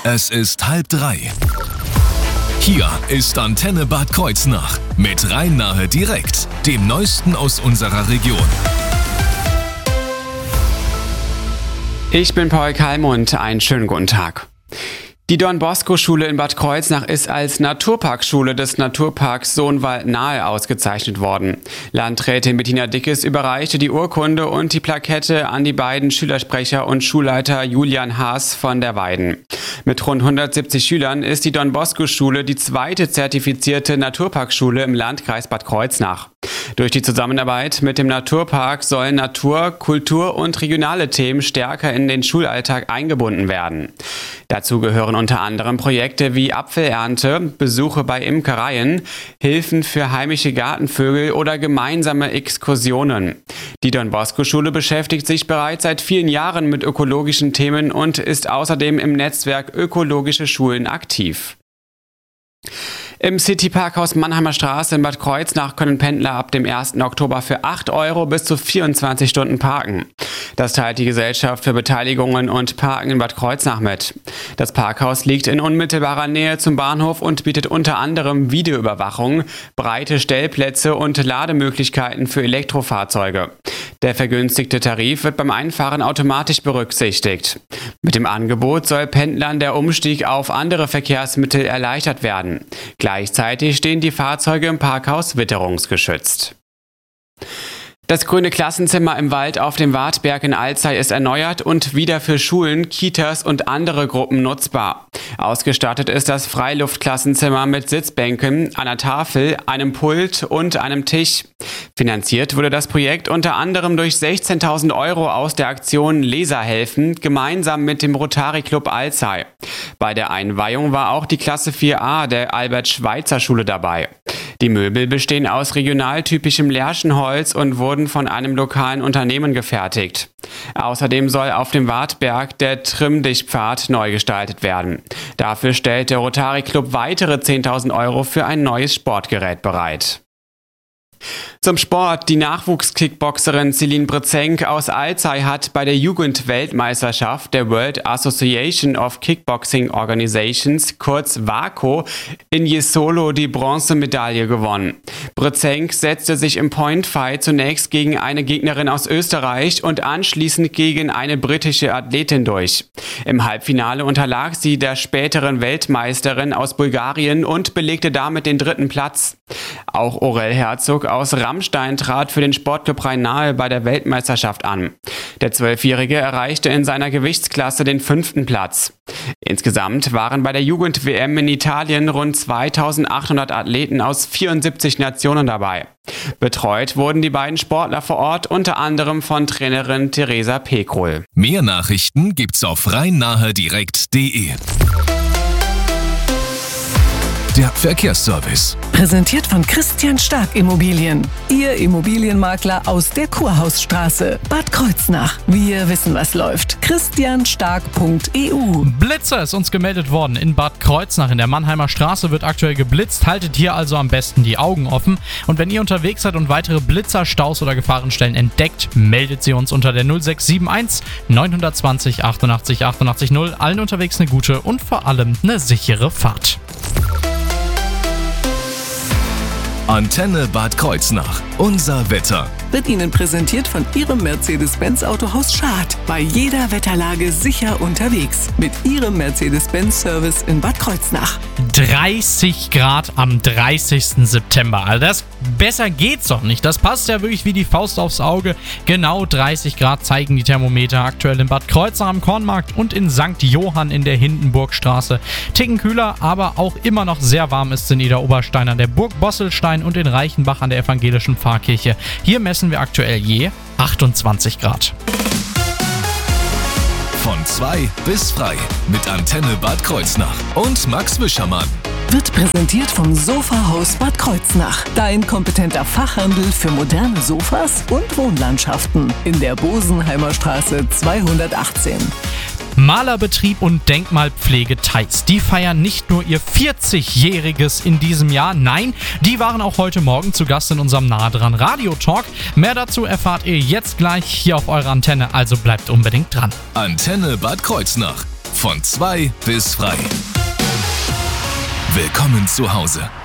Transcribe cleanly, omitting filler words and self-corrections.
Es ist 2:30. Hier ist Antenne Bad Kreuznach mit Rhein-Nahe direkt, dem Neuesten aus unserer Region. Ich bin Paul Kalmund, einen schönen guten Tag. Die Don-Bosco-Schule in Bad Kreuznach ist als Naturparkschule des Naturparks Sohnwald-Nahe ausgezeichnet worden. Landrätin Bettina Dickes überreichte die Urkunde und die Plakette an die beiden Schülersprecher und Schulleiter Julian Haas von der Weiden. Mit rund 170 Schülern ist die Don-Bosco-Schule die zweite zertifizierte Naturparkschule im Landkreis Bad Kreuznach. Durch die Zusammenarbeit mit dem Naturpark sollen Natur, Kultur und regionale Themen stärker in den Schulalltag eingebunden werden. Dazu gehören unter anderem Projekte wie Apfelernte, Besuche bei Imkereien, Hilfen für heimische Gartenvögel oder gemeinsame Exkursionen. Die Don-Bosco-Schule beschäftigt sich bereits seit vielen Jahren mit ökologischen Themen und ist außerdem im Netzwerk Ökologische Schulen aktiv. Im City-Parkhaus Mannheimer Straße in Bad Kreuznach können Pendler ab dem 1. Oktober für 8 € bis zu 24 Stunden parken. Das teilt die Gesellschaft für Beteiligungen und Parken in Bad Kreuznach mit. Das Parkhaus liegt in unmittelbarer Nähe zum Bahnhof und bietet unter anderem Videoüberwachung, breite Stellplätze und Lademöglichkeiten für Elektrofahrzeuge. Der vergünstigte Tarif wird beim Einfahren automatisch berücksichtigt. Mit dem Angebot soll Pendlern der Umstieg auf andere Verkehrsmittel erleichtert werden. Gleichzeitig stehen die Fahrzeuge im Parkhaus witterungsgeschützt. Das grüne Klassenzimmer im Wald auf dem Wartberg in Alzey ist erneuert und wieder für Schulen, Kitas und andere Gruppen nutzbar. Ausgestattet ist das Freiluftklassenzimmer mit Sitzbänken, einer Tafel, einem Pult und einem Tisch. Finanziert wurde das Projekt unter anderem durch 16.000 € aus der Aktion Leser helfen, gemeinsam mit dem Rotary Club Alzey. Bei der Einweihung war auch die Klasse 4a der Albert-Schweitzer-Schule dabei. Die Möbel bestehen aus regionaltypischem Lärchenholz und wurden von einem lokalen Unternehmen gefertigt. Außerdem soll auf dem Wartberg der Trimm-Dich-Pfad neu gestaltet werden. Dafür stellt der Rotary Club weitere 10.000 € für ein neues Sportgerät bereit. Zum Sport. Die Nachwuchskickboxerin Celine Brezenk aus Alzey hat bei der Jugendweltmeisterschaft der World Association of Kickboxing Organizations, kurz WAKO, in Jesolo die Bronzemedaille gewonnen. Brezenk setzte sich im Point-Fight zunächst gegen eine Gegnerin aus Österreich und anschließend gegen eine britische Athletin durch. Im Halbfinale unterlag sie der späteren Weltmeisterin aus Bulgarien und belegte damit den 3. Platz. Auch Aurel Herzog aus Rammstein trat für den Sportclub Rhein-Nahe bei der Weltmeisterschaft an. Der 12-Jährige erreichte in seiner Gewichtsklasse den 5. Platz. Insgesamt waren bei der Jugend-WM in Italien rund 2.800 Athleten aus 74 Nationen dabei. Betreut wurden die beiden Sportler vor Ort unter anderem von Trainerin Theresa Pekrol. Mehr Nachrichten gibt's auf rhein-nahe-direkt.de. Der Verkehrsservice. Präsentiert von Christian Stark Immobilien. Ihr Immobilienmakler aus der Kurhausstraße. Bad Kreuznach. Wir wissen, was läuft. christianstark.eu. Blitzer ist uns gemeldet worden in Bad Kreuznach. In der Mannheimer Straße wird aktuell geblitzt. Haltet hier also am besten die Augen offen. Und wenn ihr unterwegs seid und weitere Blitzer, Staus oder Gefahrenstellen entdeckt, meldet sie uns unter der 0671 920 88 88 0. Allen unterwegs eine gute und vor allem eine sichere Fahrt. Antenne Bad Kreuznach. Unser Wetter. Wird Ihnen präsentiert von Ihrem Mercedes-Benz Autohaus Schad. Bei jeder Wetterlage sicher unterwegs. Mit Ihrem Mercedes-Benz-Service in Bad Kreuznach. 30 Grad am 30. September. Also das besser geht's doch nicht. Das passt ja wirklich wie die Faust aufs Auge. Genau 30 Grad zeigen die Thermometer aktuell in Bad Kreuznach am Kornmarkt und in St. Johann in der Hindenburgstraße. Ticken kühler, aber auch immer noch sehr warm ist in Idar-Oberstein an der Burg Bosselstein und in Reichenbach an der evangelischen Pfarrkirche. Hier messen wir aktuell je 28 Grad. Von 2 bis frei mit Antenne Bad Kreuznach und Max Wischermann. Wird präsentiert vom Sofahaus Bad Kreuznach. Dein kompetenter Fachhandel für moderne Sofas und Wohnlandschaften. In der Bosenheimer Straße 218. Malerbetrieb und Denkmalpflege Theis. Die feiern nicht nur ihr 40-jähriges in diesem Jahr, nein, die waren auch heute Morgen zu Gast in unserem Nah dran Radio-Talk. Mehr dazu erfahrt ihr jetzt gleich hier auf eurer Antenne, also bleibt unbedingt dran. Antenne Bad Kreuznach. Von 2 bis frei. Willkommen zu Hause.